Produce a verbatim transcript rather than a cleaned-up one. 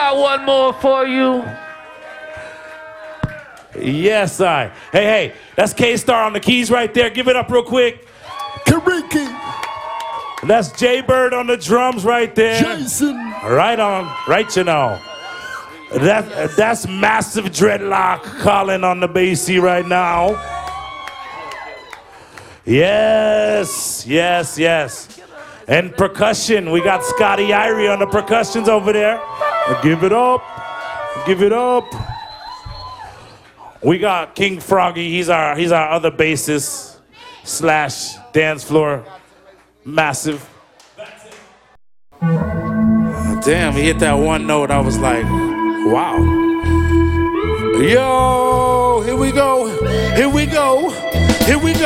got one more for you. Yes, I. Hey, hey, that's K-Star on the keys right there. Give it up real quick. Kariki. That's Jay-Bird on the drums right there. Jason. Right on, right you know. That, that's Massive Dreadlock calling on the bassy right now. Yes, yes, yes. And percussion, we got Scotty Irie on the percussions over there. Give it up, give it up. We got King Froggy, he's our, he's our other bassist slash dance floor massive. Damn, he hit that one note, I was like, wow. Yo, here we go, here we go, here we go.